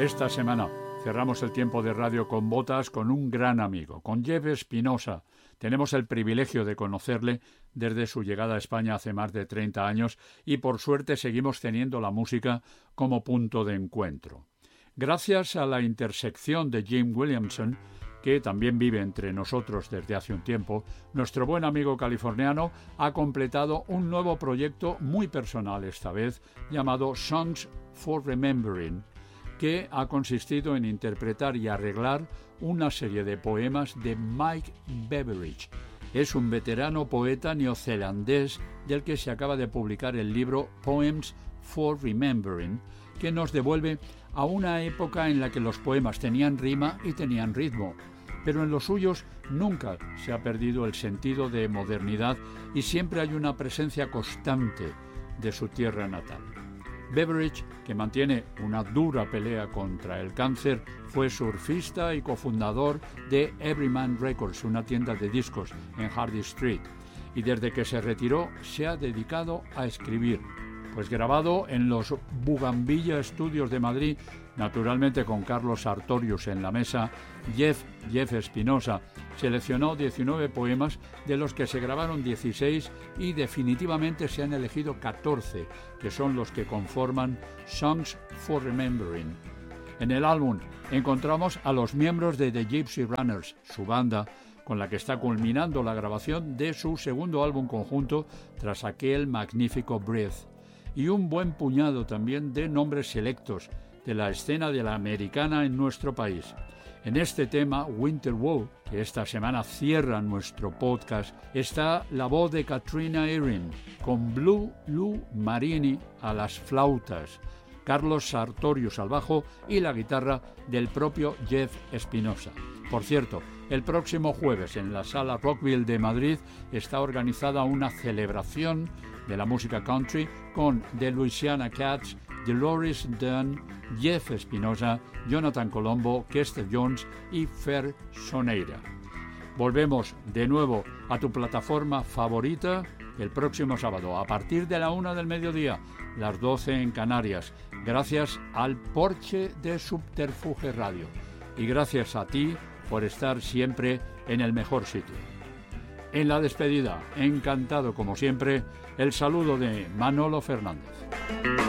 Esta semana cerramos el tiempo de Radio con Botas con un gran amigo, con Jeff Espinosa. Tenemos el privilegio de conocerle desde su llegada a España hace más de 30 años y por suerte seguimos teniendo la música como punto de encuentro. Gracias a la intersección de Jim Williamson, que también vive entre nosotros desde hace un tiempo, nuestro buen amigo californiano ha completado un nuevo proyecto muy personal esta vez, llamado Songs for Remembering, que ha consistido en interpretar y arreglar una serie de poemas de Mike Beveridge. Es un veterano poeta neozelandés del que se acaba de publicar el libro Poems for Remembering, que nos devuelve a una época en la que los poemas tenían rima y tenían ritmo, pero en los suyos nunca se ha perdido el sentido de modernidad y siempre hay una presencia constante de su tierra natal. Beveridge, que mantiene una dura pelea contra el cáncer, fue surfista y cofundador de Everyman Records, una tienda de discos en Hardy Street, y desde que se retiró se ha dedicado a escribir. Pues grabado en los Bugambilla Studios de Madrid, naturalmente con Carlos Sartorius en la mesa, Jeff Espinosa seleccionó 19 poemas, de los que se grabaron 16 y definitivamente se han elegido 14, que son los que conforman Songs for Remembering. En el álbum encontramos a los miembros de The Gypsy Runners, su banda, con la que está culminando la grabación de su segundo álbum conjunto tras aquel magnífico Breath, y un buen puñado también de nombres selectos de la escena de la americana en nuestro país. En este tema, Winter Wow, que esta semana cierra nuestro podcast, está la voz de Katrina Erin, con Blue Lou Marini a las flautas, Carlos Sartorius al bajo y la guitarra del propio Jeff Espinosa. Por cierto, el próximo jueves en la Sala Rockville de Madrid está organizada una celebración de la música country con The Louisiana Cats, Dolores Dunn, Jeff Espinosa, Jonathan Colombo, Kester Jones y Fer Soneira. Volvemos de nuevo a tu plataforma favorita el próximo sábado a partir de la 1 del mediodía, las 12 en Canarias, gracias al Porche de Subterfuge Radio. Y gracias a ti por estar siempre en el mejor sitio. En la despedida, encantado como siempre, el saludo de Manolo Fernández.